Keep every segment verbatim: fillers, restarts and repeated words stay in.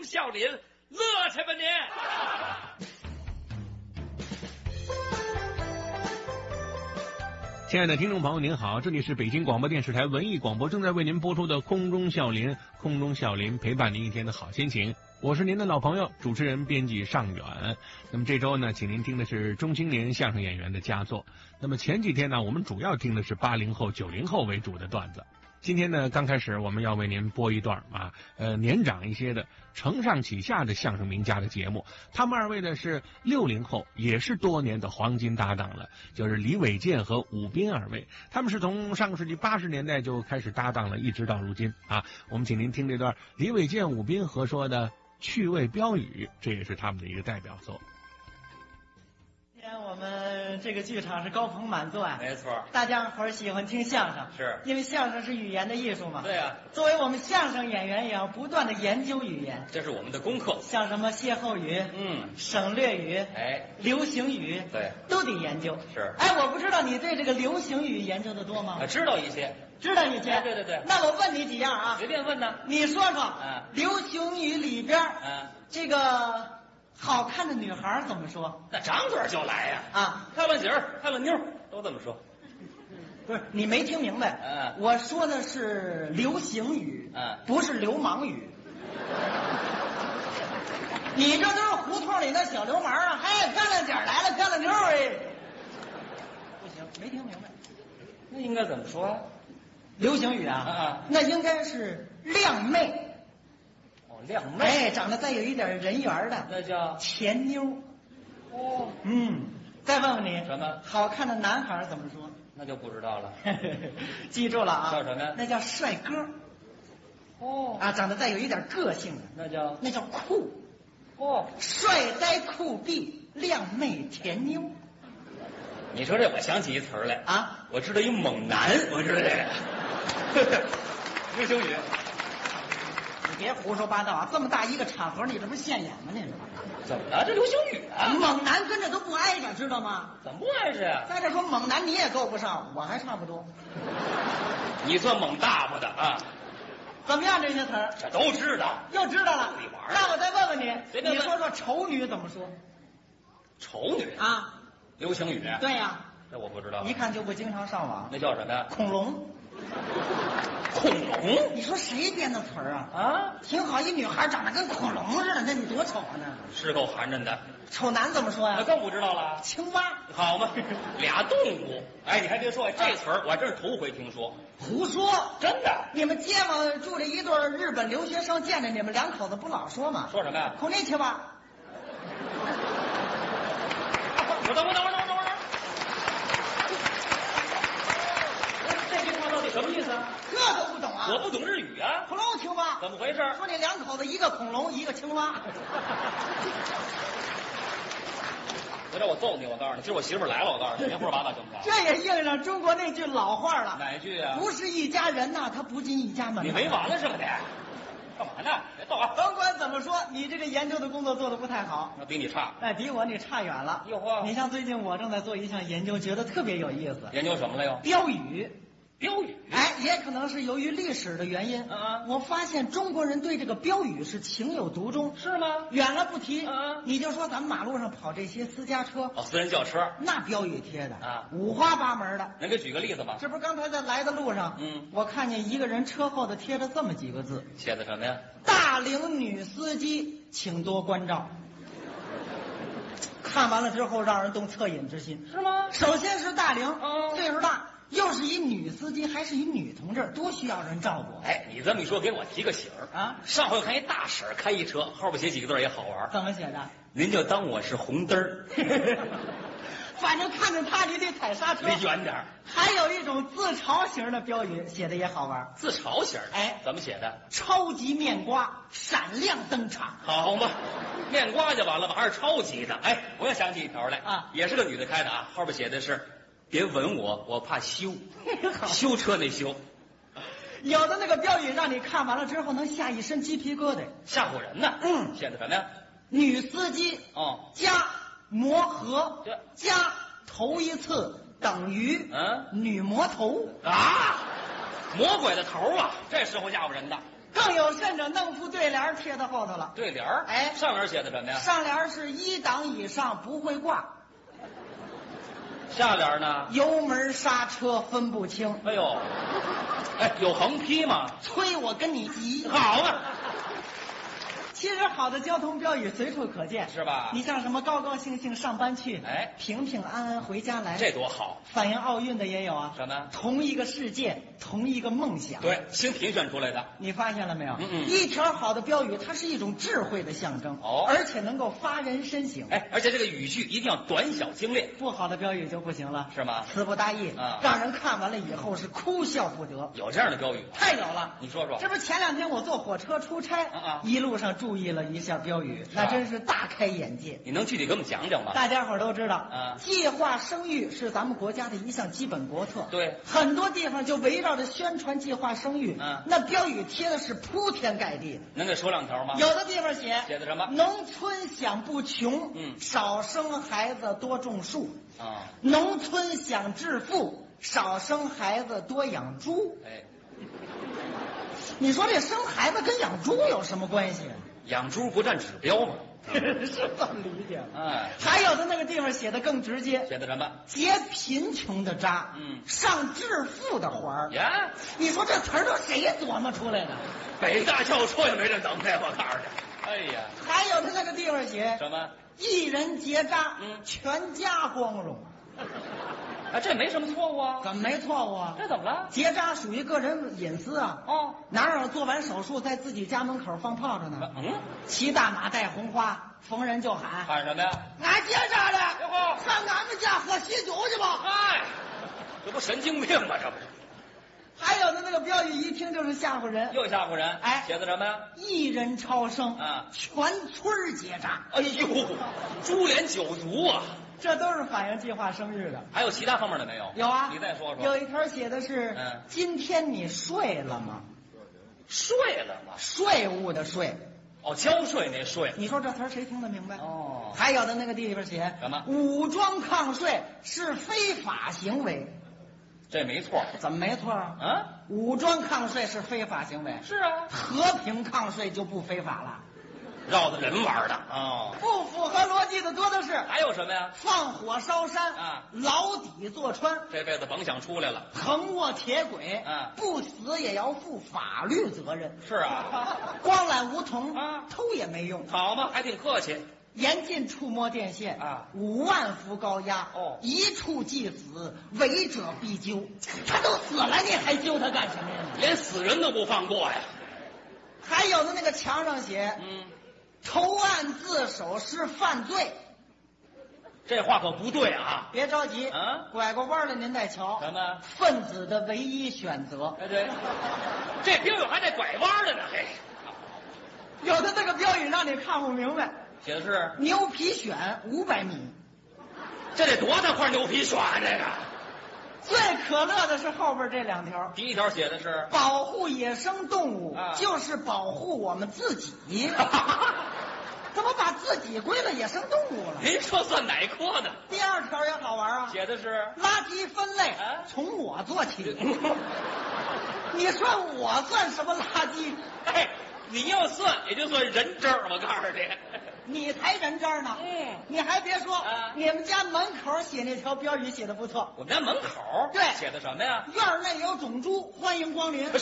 笑林，乐去吧你！ 亲爱的听众朋友您好，这里是北京广播电视台文艺广播正在为您播出的空中笑林，空中笑林陪伴您一天的好心情，我是您的老朋友主持人编辑尚远。那么这周呢，请您听的是中青年相声演员的佳作。那么前几天呢，我们主要听的是八零后九零后为主的段子。今天呢，刚开始我们要为您播一段啊，呃，年长一些的承上启下的相声名家的节目。他们二位呢是六零后，也是多年的黄金搭档了，就是李伟健和武斌二位。他们是从上个世纪八十年代就开始搭档了，一直到如今啊。我们请您听这段李伟健、武斌合说的趣味标语，这也是他们的一个代表作。 今天我们这个剧场是高朋满座呀， 没错， 大家伙儿喜欢听相声， 是因为相声是语言的艺术嘛。 对呀、啊， 作为我们相声演员，也要不断的研究语言， 这是我们的功课。 像什么歇后语、 嗯， 省略语、 哎， 流行语， 对， 都得研究。 是， 哎，我不知道你对这个流行语研究的多吗？ 啊，知道一些， 知道一些。 哎、对对对。 那我问你几样啊？ 随便问呢。 你说说， 嗯， 流行语里边， 嗯， 这个。好看的女孩怎么说？ 那张嘴就来呀！ 啊， 漂亮姐儿、漂亮妞儿都这么说。 不是你没听明白？ 嗯， 我说的是流行语， 嗯， 不是流氓语。你这都是胡同里的小流氓啊！嗨，漂亮姐儿来了，漂亮妞儿哎！不行，没听明白。 那应该怎么说呀、啊？ 流行语啊， 啊， 那应该是靓妹。 靓妹， 哎，长得再有一点人缘的， 那叫甜妞。 哦， 嗯，再问问你， 什么？ 好看的男孩怎么说？ 那就不知道了。 记住了啊， 叫什么呀？ 那叫帅哥。 哦， 啊，长得再有一点个性的， 那叫那叫酷。 哦， 帅呆酷毙，靓妹甜妞。 你说这，我想起一词儿来啊， 我知道一猛男，我知道这个流行语。 别胡说八道啊！这么大一个场合，你这不是现眼吗？你怎么了？这流行语啊！ 猛男跟着都不挨着，知道吗？ 怎么不挨着呀？ 再者说，猛男你也够不上，我还差不多。 你算猛大发的啊！ 怎么样？这些词儿这都知道， 又知道了。 你玩儿？ 那我再问问你， 问你说说丑女怎么说？ 丑女啊？ 流行语？ 对呀、啊。 这我不知道。 一看就不经常上网。 那叫什么呀？ 恐龙。 恐龙？ 你说谁编的词儿啊？ 啊， 挺好，一女孩长得跟恐龙似的，那你多丑啊！那是够寒碜的。 丑男怎么说呀？ 那更不知道了。 青蛙。 好嘛，俩动物。哎，你还别说，这词儿我还真是头回听说。 胡说， 真的。 你们街坊住着一对日本留学生，见着你们两口子不老说吗？ 说什么呀？ 孔尼奇吧。 我等我等我等我等我等。这句话到底什么意思啊？ 这都不懂啊？ 我不懂日语啊。 恐龙青蛙怎么回事？ 说你两口子一个恐龙一个青蛙。 回头我揍你！我告诉你，今儿我媳妇来了，我告诉你，别胡说八道行不行？ 这也应上中国那句老话了。 哪句啊？ 不是一家人呐，他不进一家门。 你没完了是吧你？干嘛呢？别逗啊！ 甭管怎么说，你这个研究的工作做得不太好。 那比你差。 哎，比我你差远了。 哟呵！ 你像最近我正在做一项研究，觉得特别有意思。 研究什么了又？ 标语。 标语， 哎，也可能是由于历史的原因。 啊， 我发现中国人对这个标语是情有独钟。 是吗？ 远了不提， 啊， 你就说咱们马路上跑这些私家车， 哦，私人轿车， 那标语贴的啊， 五花八门的。 能给举个例子吗？ 这不是刚才在来的路上， 嗯， 我看见一个人车后头贴着这么几个字， 写的什么呀？ 大龄女司机请多关照。看完了之后，让人动恻隐之心， 是吗？ 首先是大龄， 嗯， 岁数大。又是一女司机，还是一女同志，多需要人照顾。 哎，你这么一说，给我提个醒儿啊！ 上回我看一大婶开一车，后边写几个字也好玩。 怎么写的？ 您就当我是红灯儿。 反正看着他，你得踩刹车， 离远点儿。 还有一种自嘲型的标语，写的也好玩。 自嘲型？ 哎， 怎么写的？ 超级面瓜闪亮登场。 好嘛，面瓜就完了吧？还是超级的？哎，我又想起一条来啊， 也是个女的开的啊，后边写的是。别吻我，我怕羞。修车那修， 有的那个标语让你看完了之后能吓一身鸡皮疙瘩， 吓唬人呢。 嗯， 写的什么呀？ 女司机哦， 加磨合这加头一次等于嗯女魔头啊，魔鬼的头啊，这时候吓唬人的。 更有甚者，弄副对联贴到后头了。 对联儿， 哎上联写的什么呀？ 上联是一档以上不会挂， 下联呢？ 油门刹车分不清。 哎呦，哎，有横批吗？ 催我跟你急。 好啊， 其实好的交通标语随处可见， 是吧你像什么高高兴兴上班去， 哎平平安安回家来， 这多好。 反映奥运的也有啊。 什么同一个世界，同一个梦想。 对，新评选出来的。 你发现了没有？ 嗯嗯一条好的标语，它是一种智慧的象征， 哦而且能够发人深省。 哎，而且这个语句一定要短小精炼， 不好的标语就不行了， 是吗？ 词不达意， 啊让人看完了以后是哭笑不得。 有这样的标语吗？ 太有了， 你说说。 这不是前两天我坐火车出差， 啊啊一路上注意了一下标语， 吧那真是大开眼界。 你能具体给我们讲讲吗？ 大家伙儿都知道， 啊计划生育是咱们国家的一项基本国策。 对， 很多地方就围绕着宣传计划生育， 嗯那标语贴的是铺天盖地的。 能给说两条吗？ 有的地方写写的什么农村想不穷， 嗯少生孩子多种树； 啊， 农村想致富，少生孩子多养猪。 哎， 你说这生孩子跟养猪有什么关系？ 养猪不占指标吗？ 是这么理解。 哎， 还有的那个地方写的更直接， 写的什么？ 结贫穷的渣， 嗯上致富的环儿。 呀， 你说这词儿都谁琢磨出来的？ 北大教授也没这能耐，我告诉你。哎呀， 还有的那个地方写什么？ 一人结扎， 嗯全家光荣。 啊，这没什么错误啊。 怎么没错误啊？ 这怎么了？ 结扎属于个人隐私啊！ 哦， 哪有做完手术在自己家门口放炮仗呢？ 嗯， 骑大马带红花，逢人就喊喊什么呀？ 俺结扎了， 哟呵上俺们家喝喜酒去吧。 哎，这不神经病吗？这不是？ 还有的那个标语一听就是吓唬人， 又吓唬人。 哎写的什么呀？ 一人超生啊全村儿结扎， 哎呦，株连九族啊！ 这都是反映计划生育的。 还有其他方面的没有？ 有啊， 你再说说。 有一条写的是， 嗯今天你睡了吗？ 睡了吗？ 税务的税， 哦，交税那税。 你说这词儿谁听得明白？ 哦， 还有的那个地方写什么武装抗税是非法行为， 这没错。 怎么没错啊？ 啊， 武装抗税是非法行为， 是啊， 和平抗税就不非法了。 绕着人玩的。哦， 不符合逻辑的多的是， 还有什么呀？ 放火烧山啊牢底坐穿， 这辈子甭想出来了。 横卧铁轨， 嗯不死也要负法律责任。 是啊， 光揽梧桐， 啊偷也没用。 好嘛，还挺客气。 严禁触摸电线啊五万伏高压哦一触即死，违者必究。他都死了，你还揪他干什么呀？ 连死人都不放过呀。 还有的那个墙上写， 嗯， 投案自首是犯罪。 这话可不对啊。 别着急， 啊拐过弯来您再瞧。 什么？ 分子的唯一选择。 哎，对，这标语还带拐弯的呢，嘿。 有的那个标语让你看不明白， 写的是牛皮癣五百米。 这得多大块牛皮癣啊？这个最可乐的是后边这两条， 第一条写的是保护野生动物、 啊就是保护我们自己。怎么把自己归了野生动物了？ 您说算哪科的？ 第二条也好玩啊， 写的是垃圾分类、 啊从我做起。你说我算什么垃圾？ 哎，你要算也就算人渣儿，我告诉你。 你才人渣呢！ 嗯你还别说， 啊你们家门口写那条标语写的不错， 我们家门口对写的什么呀？ 院内有种猪，欢迎光临。 去！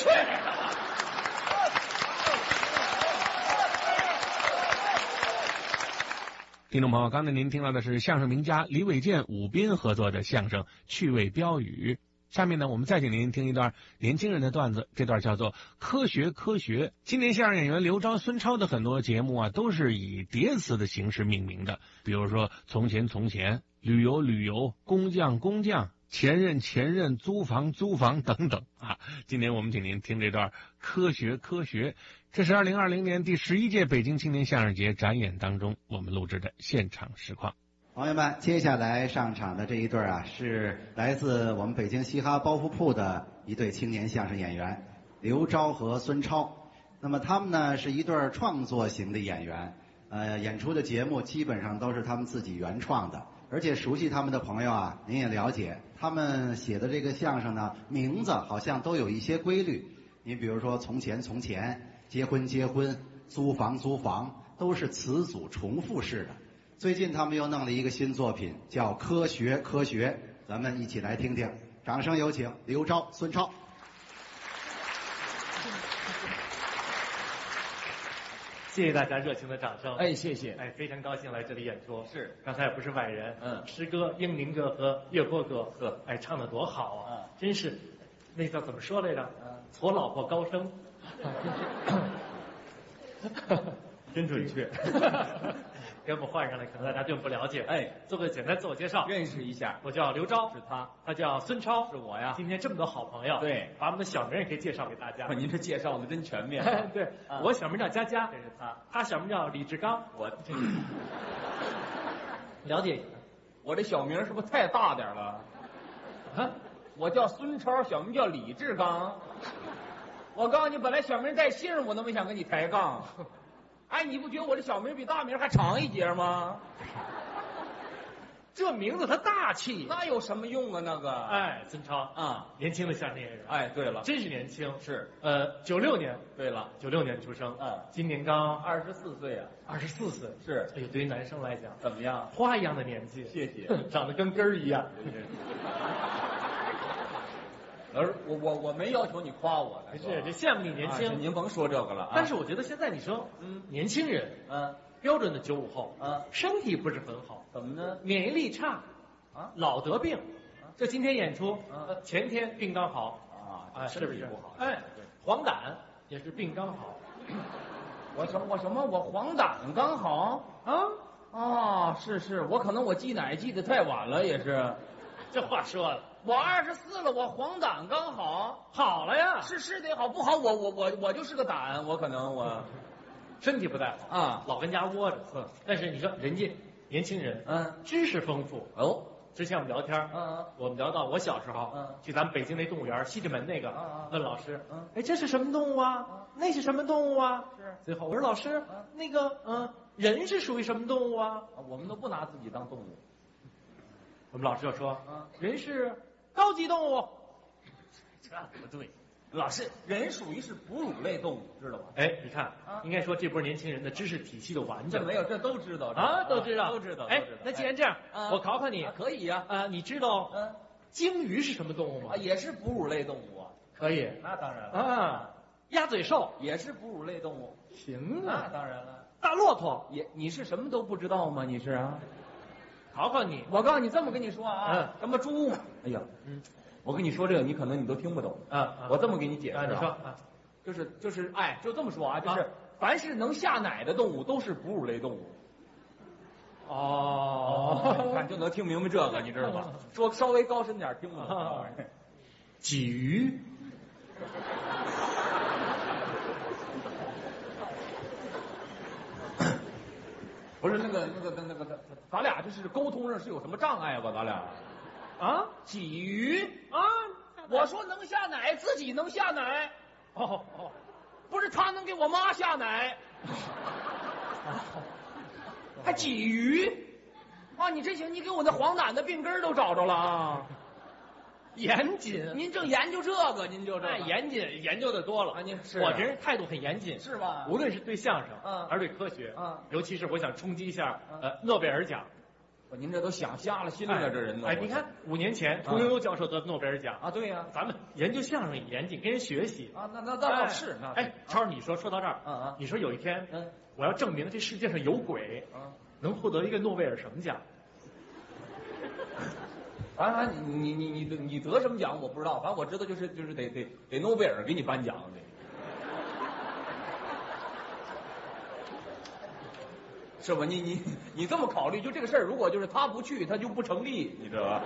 听众朋友，刚才您听到的是相声名家李伟健、武斌合作的相声《趣味标语》。下面呢，我们再请您听一段年轻人的段子，这段叫做《科学科学》。今年相声演员刘钊、孙超的很多节目啊，都是以叠词的形式命名的，比如说“从前从前”、“旅游旅游”、“工匠工匠”、“前任前任”、“租房租房”等等啊。今年我们请您听这段《科学科学》。这是二零二零年第十一届北京青年相声节展演当中我们录制的现场实况。 朋友们，接下来上场的这一对啊，是来自我们北京嘻哈包袱铺的一对青年相声演员刘钊和孙超。那么他们呢是一对创作型的演员，呃，演出的节目基本上都是他们自己原创的，而且熟悉他们的朋友啊，您也了解，他们写的这个相声呢，名字好像都有一些规律。你比如说从前从前， 结婚结婚，租房租房，都是词组重复式的。最近他们又弄了一个新作品，叫《科学科学》，咱们一起来听听。掌声有请刘钊、孙超。 谢谢大家热情的掌声。 哎，谢谢。 哎，非常高兴来这里演出。 是， 刚才也不是外人。 嗯， 师哥、英宁哥和岳波哥， 呵， 哎，唱的多好啊！ 嗯， 真是，那叫怎么说来着？ 嗯， 矬老婆高升。真准确。给我们换上来，可能大家对我们不了解。 哎， 做个简单自我介绍， 认识一下。 我叫刘钊， 是他； 他叫孙超， 是我呀。 今天这么多好朋友， 对， 把我们的小名也可以介绍给大家。 您这介绍的真全面。 对， 啊、 我小名叫佳佳， 这是他； 他小名叫李志刚， 我这了解一下。 我这小名是不是太大点了？啊，我叫孙超，小名叫李志刚。我告诉你，本来小名带姓，我都没想跟你抬杠。哎，你不觉得我这小名比大名还长一截吗？ 这名字它大气， 那有什么用啊？那个， 哎，孙超啊， 年轻的相声演员。 哎，对了， 真是年轻。 是， 呃，九六年。 对了， 九六年出生。 嗯， 今年刚二十四岁啊， 二十四岁。 是， 哎呦，对于男生来讲， 怎么样？ 花一样的年纪。 谢谢， 长得跟根儿一样。 而我我我没要求你夸我的， 没事，这羡慕你年轻。 啊、您甭说这个了、啊。 但是我觉得现在你说，嗯，年轻人， 嗯， 标准的九五后， 嗯， 身体不是很好， 怎么呢？ 免疫力差， 啊， 老得病。这今天演出， 嗯， 前天病刚好， 啊， 哎，是不是不好？ 哎，黄疸也是病刚好。 我什么我什么我黄疸刚好啊啊，是是，我可能我记奶记得太晚了，也是。 这话说了， 我二十四了，我黄疸刚好， 好了呀， 是是得好，不好我我我我就是个胆，我可能我身体不太好啊， 老跟家窝着。 嗯， 但是你说人家年轻人， 嗯， 知识丰富哦。 之前我们聊天， 嗯， 我们聊到我小时候， 嗯， 去咱们北京那动物园西直门那个， 嗯， 问老师， 嗯， 哎，这是什么动物啊？那是什么动物啊？ 是。 最后我说老师，那个，嗯，人是属于什么动物啊？ 我们都不拿自己当动物。 我们老师就说， 嗯， 人是高级动物。 这不对，老师，人属于是哺乳类动物，知道吧？ 哎，你看，应该说这波年轻人的知识体系的完整。 这没有，这都知道啊，都知道， 都知道。 哎，那既然这样，我考考你， 可以呀。 啊，你知道，嗯，鲸鱼是什么动物吗？ 也是哺乳类动物啊。 可以， 那当然了。 啊，鸭嘴兽也是哺乳类动物。 行啊， 那当然了。 大骆驼也，你是什么都不知道吗？你是啊？ 考考你， 我告诉你，这么跟你说啊， 嗯， 什么猪？哎呀，嗯，我跟你说这个，你可能你都听不懂啊。 我这么给你解释啊，你说啊， 就是就是，哎，就这么说啊，就是凡是能下奶的动物都是哺乳类动物。 哦， 你看就能听明白这个，你知道吧？说稍微高深点听不懂。 鲫鱼。 不是那个那个那个那个，咱俩这是沟通上是有什么障碍吧？咱俩啊， 鲫鱼啊， 我说能下奶，自己能下奶。 哦哦， 不是他能给我妈下奶，还鲫鱼啊！你这行，你给我那黄疸的病根都找着了啊！ 严谨， 您正研究这个，您就这哎，严谨研究的多了啊！您是我这人态度很严谨， 是吧？ 无论是对相声， 嗯， 还是对科学， 嗯， 尤其是我想冲击一下呃诺贝尔奖。 您这都想瞎了心了，这人呢？ 哎，你看五年前屠呦呦教授得诺贝尔奖啊，对呀， 咱们研究相声也严谨，跟人学习啊。那那倒是， 哎，超，你说说到这儿， 嗯嗯， 你说有一天， 嗯， 我要证明这世界上有鬼， 嗯， 能获得一个诺贝尔什么奖？ 反正你你你你你得什么奖我不知道，反正我知道就是就是得得得诺贝尔给你颁奖的。是吧？你你你这么考虑，就这个事儿，如果就是他不去，他就不成立，你知道吧？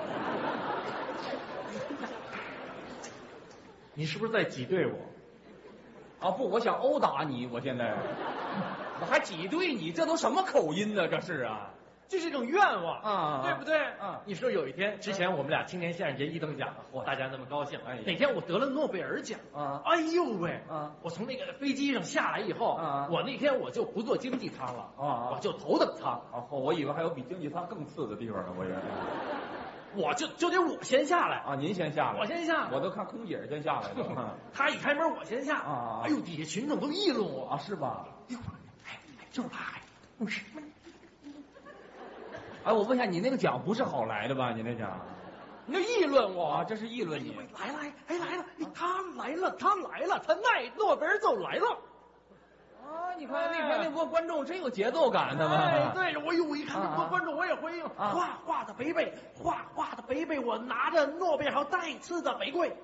你是不是在挤兑我？ 啊不，我想殴打你，我现在我还挤兑你，这都什么口音呢？这是啊。 这是一种愿望啊， 对不对？ 啊， 你说有一天之前我们俩青年相声节一等奖，哇，大家那么高兴。 哎， 哪天我得了诺贝尔奖啊？ 哎呦喂！ 啊， 我从那个飞机上下来以后， 啊， 我那天我就不坐经济舱了， 啊， 我就头等舱。 啊，我以为还有比经济舱更次的地方呢，我以为。 我就就得我先下来啊，您先下来， 我先下来， 我都看空姐先下来的。 他一开门我先下啊， 哎呦，底下群众都议论我啊，是吧？ 哎呦，哎，就是他，不是。 哎，我问一下，你那个奖不是好来的吧？你那奖， 你那议论我啊，这是议论你。 来了，哎来了，哎他来了，他来了，他奈诺贝尔就来了。 啊，你看那天那波观众真有节奏感的嘛！ 哎，对，我一我一看那波观众，我也回应，画画的北北，画画的北北，我拿着诺贝尔还再次的玫瑰。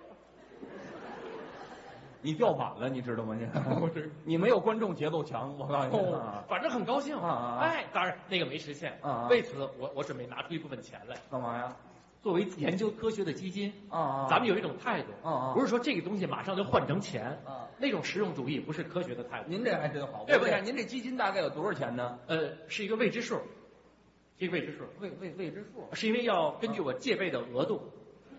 你掉板了，你知道吗？你你没有观众节奏强，我告诉你， 哦，反正很高兴啊！ 哎，当然那个没实现啊， 为此我我准备拿出一部分钱来， 干嘛呀？ 作为研究科学的基金啊， 咱们有一种态度啊， 不是说这个东西马上就换成钱啊， 那种实用主义不是科学的态度。 您这还真好。 对不对？ 您这基金大概有多少钱呢？ 呃，是一个未知数，一个未知数， 未未未知数， 是因为要根据我借呗的额度。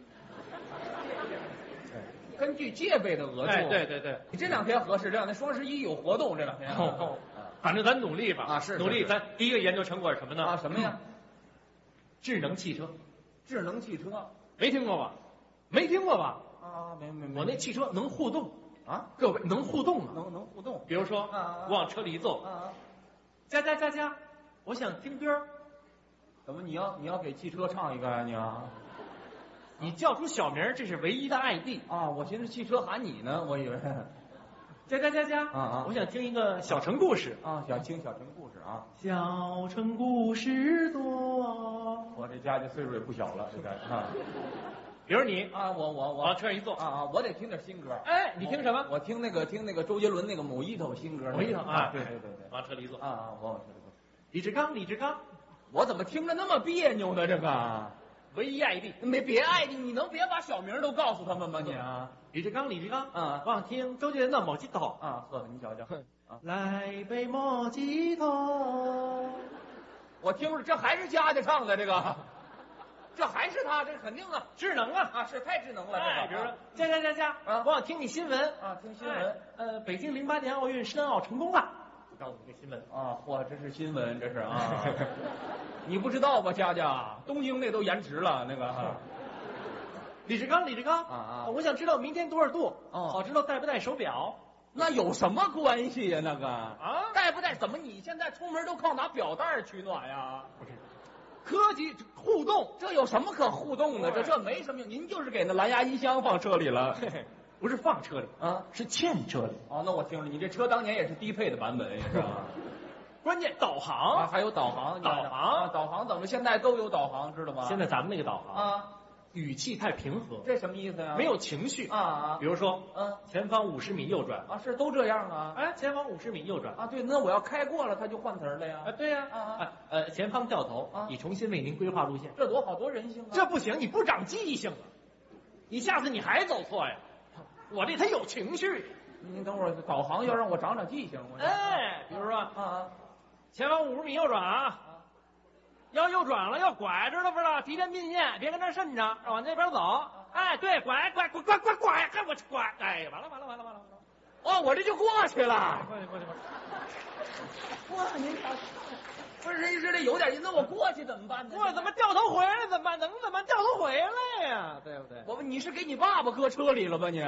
根据借呗的额度， 哎，对对对， 你这两天合适，这两天双十一有活动，这两天。 哦，反正咱努力吧， 啊是努力。咱第一个研究成果是什么呢？ 啊，什么呀？ 智能汽车。 智能汽车， 没听过吧？没听过吧？ 啊，没没没。 我那汽车能互动啊， 各位能互动啊， 能能互动。 比如说， 啊， 我往车里一坐， 啊， 佳佳佳佳，我想听歌。 怎么你要你要给汽车唱一个呀？你啊？ 你叫出小名，这是唯一的 I D 啊！我寻思汽车喊你呢，我以为。 佳佳佳佳啊啊！ 我想听一个小城故事啊，想听小城故事啊。 小城故事多。 我这家这岁数也不小了，这该啊。 比如你啊，我我我往车上一坐啊啊，我得听点新歌。 哎，你听什么？ 我听那个听那个周杰伦那个某一头新歌。 某一头啊， 对对对对， 往车里一坐啊啊，我往车里坐。 李志刚，李志刚， 我怎么听着那么别扭呢？这个。 唯一 I D 没别爱你，你能别把小名都告诉他们吗？你啊， 李志刚，李志刚， 啊， 我想听周杰伦的《莫吉托》 啊，呵，你瞧瞧， 啊，来杯莫吉托。 我听着，这还是佳佳唱的这个，这还是他，这肯定啊， 智能啊啊，是太智能了。 哎，比如说，佳佳佳佳， 啊， 我想听你新闻啊，听新闻， 呃，北京零八年奥运申奥成功了。告诉你个新闻啊！嚯，这是新闻，这是啊！你不知道吧，佳佳？东京那都延迟了，那个。 李志刚，李志刚啊啊！ 我想知道明天多少度， 哦， 好知道戴不戴手表。 那有什么关系呀？那个啊， 戴不戴？怎么你现在出门都靠拿表带取暖呀？ 不是，科技互动， 这有什么可互动的？这这没什么用，您就是给那蓝牙音箱放车里了。 不是放车里啊， 是嵌车里。 哦，那我听着，你这车当年也是低配的版本，也是吧？ 关键导航啊，还有导航， 导航， 啊、导航怎么现在都有导航，知道吗？ 现在咱们那个导航啊， 语气太平和， 这什么意思呀？ 没有情绪啊啊。 比如说， 嗯， 前方五十米右转啊，是都这样啊？ 哎，前方五十米右转啊，对，那我要开过了，他就换词儿了呀？ 啊，对呀， 啊啊， 呃，前方掉头啊，已重新为您规划路线， 这多好多人性啊！ 这不行，你不长记性啊，你下次你还走错呀。我这他有情绪， 您等会儿导航要让我长长记性。我哎，比如说啊啊， 前方五十米右转啊，要右转了，要拐，知道不知道？提前并线，别跟那渗着，往那边走。哎，对，拐拐拐拐拐拐，看我拐，哎，完了完了完了完了完了， 哦，我这就过去了。 过去过去过去。 哇，您瞧，不是人家这有点意思，那我过去怎么办呢？ 我怎么掉头回来怎么办？能怎么掉头回来呀？对不对？ 我问你是给你爸爸搁车里了吧你？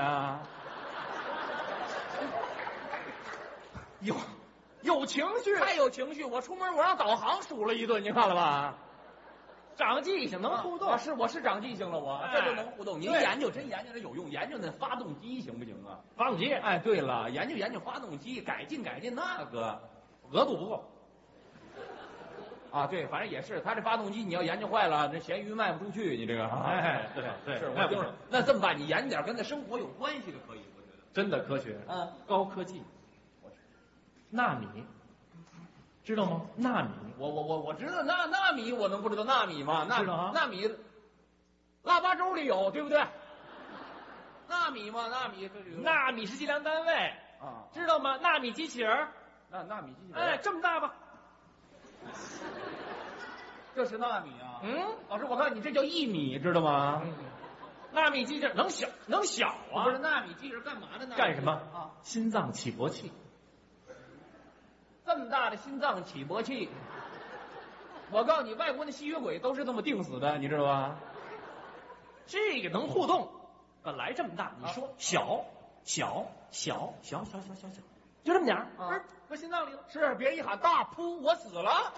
有有情绪， 太有情绪！我出门我让导航数了一顿，你看了吧？ 长记性，能互动。 啊、是我是长记性了，我、 哎、 这就能互动。您研究真研究这有用，研究那发动机行不行啊？ 发动机， 哎，对了，研究研究发动机，改进改进那个， 额度不够。 啊，对，反正也是，他这发动机你要研究坏了，这咸鱼卖不出去，你这个。 哎，对对， 是我听着。那这么办，你研究点跟他生活有关系的可以，我觉得。 真的科学， 嗯， 高科技。纳米，知道吗？纳米， 我我我我知道纳纳米，我能不知道纳米吗？ 知道啊。 纳米，腊八粥里有，对不对？纳米嘛，纳米这里。 纳米是计量单位啊， 知道吗？纳米机器人， 纳纳米机器人， 哎，这么大吧？ 这是纳米啊。 嗯， 老师，我告诉你，这叫一米，知道吗？ 嗯、纳米机器人能小能小啊？ 不是纳米机器人干嘛的呢？ 干什么啊？ 心脏起搏器。 这么大的心脏起搏器，我告诉你，外国的吸血鬼都是这么定死的，你知道吧？ 这个能互动，本来这么大，你说小小小小小小小小，就这么点儿，不是搁心脏里了。 是，别人一喊大，噗，我死了。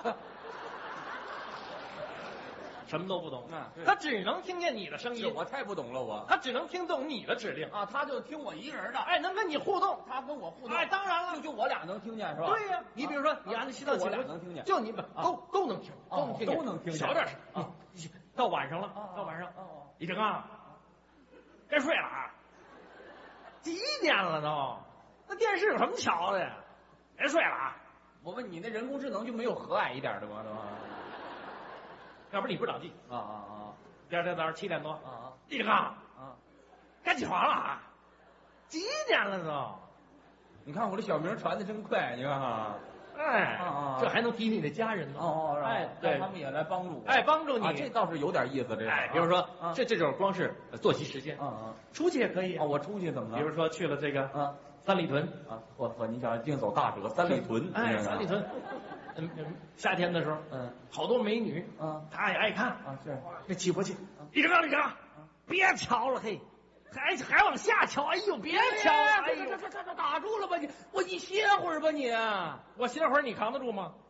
什么都不懂， 嗯对他只能听见你的声音， 是我太不懂了，我他只能听懂你的指令， 啊，他就听我一个人的， 哎，能跟你互动。 他跟我互动， 哎，当然了就，就我俩能听见是吧？ 对呀，你比如说，你按照西藏就我起来俩能听见就你们都都能听， 哦都能听见， 都能听见小点声啊。 你到晚上了，到晚上，李正刚，该睡了啊，几点了都？那电视有什么瞧的呀？该睡了啊， 我问你，那人工智能就没有和蔼一点的吗？ 要不然你不着急。 啊啊啊第二天早上七点多， 啊李正刚， 啊！ 该起床了啊，几点了都？ 你看我这小名传的真快，你看啊。 哎啊啊， 这还能提你的家人呢。 哦哦， 哎，对， 让他们也来帮助我。 哎，帮助你。 啊，这倒是有点意思，这个。 哎，比如说啊， 这这种光是呃作息时间， 啊啊出去也可以啊！。我出去怎么了？ 比如说去了这个啊三里屯， 啊，嚯嚯，你想净走大折，三里屯， 哎， 你知道吗三里屯，嗯嗯，夏天的时候， 嗯好多美女， 啊她也爱看， 啊是这起不去？李正刚，李正刚，别瞧了，嘿，还还往下瞧，哎呦，别瞧了，哎呦， 这这这这打住了吧你，我你歇会儿吧你。 我歇会儿，你扛得住吗？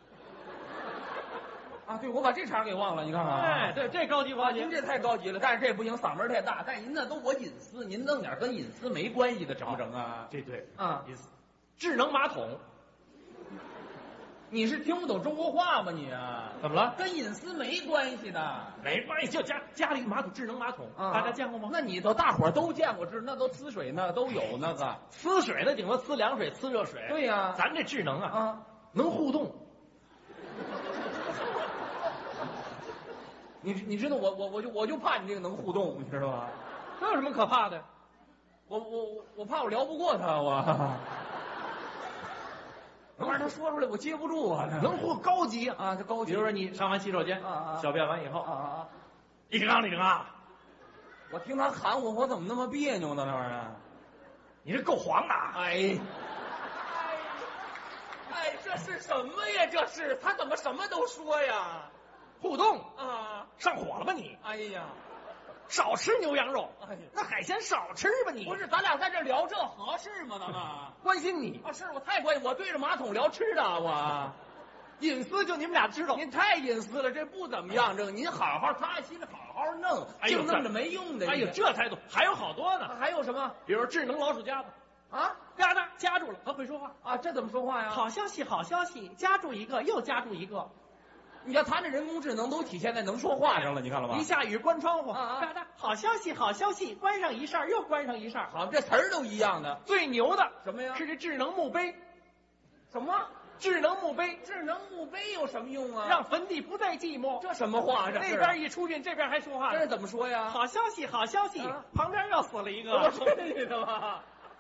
啊，对，我把这茬给忘了，你看看啊。 哎，对，这高级啊， 高级您，这太高级了，但是这不行，嗓门太大。但您那都我隐私，您弄点跟隐私没关系的，成不成啊？ 这对啊， 意思。智能马桶你是听不懂中国话吗你啊？ 怎么了？ 跟隐私没关系的。 没关系，就家家里马桶智能马桶， 啊大家见过吗？ 那你都大伙儿都见过，这那都呲水那都有那个。 呲水的顶多呲凉水、呲热水。 对呀咱这智能啊， 啊， 能互动。 你你知道我我我就我就怕你这个能互动，你知道吧？ 这有什么可怕的？ 我我我我怕我聊不过他，我。那玩意儿他说出来我接不住啊， 能互高级啊！ 啊，这高级。 比如说你上完洗手间啊啊啊小便完以后啊，啊啊！ 李正刚，李正刚， 我听他喊我，我怎么那么别扭呢？那玩意儿。 你这够黄的！ 哎，哎，哎，这是什么呀？这是他怎么什么都说呀？ 互动啊！ 上火了吧你？ 哎呀， 少吃牛羊肉， 哎呀那海鲜少吃吧你？ 不是，咱俩在这聊这合适吗？咱们关心你啊，是我太关心，我对着马桶聊吃的，我隐私就你们俩知道。 您太隐私了，这不怎么样。这个您好好踏实心里好好弄， 哎呦净弄着没用的。 哎呦，这态度还有好多呢， 还有什么比如智能老鼠夹子， 啊嘎哒夹住了，它会说话。 啊？这怎么说话呀？ 好消息，好消息，夹住一个又夹住一个。 你看他这人工智能都体现在能说话上了，你看了吧一？下雨关窗户， 啊啊嘎哒，好消息，好消息，关上一扇又关上一扇。 好，这词儿都一样的。 最牛的什么呀？ 是这智能墓碑， 什么？ 智能墓碑智能墓碑有什么用啊？ 让坟地不再寂寞。 这什么话？这那是边一出殡，这边还说话呢。 这是怎么说呀？ 好消息，好消息， 啊旁边又死了一个。 我说你的吧。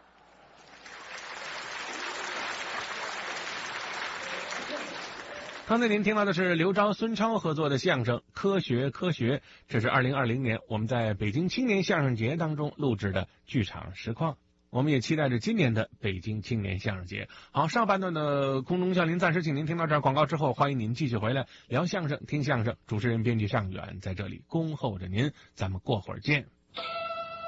刚才您听到的是刘钊、孙超合作的相声《科学科学》，这是二零二零年我们在北京青年相声节当中录制的剧场实况。我们也期待着今年的北京青年相声节。好，上半段的空中笑林暂时请您听到这儿，广告之后欢迎您继续回来聊相声、听相声。主持人编辑尚远在这里恭候着您，咱们过会儿见。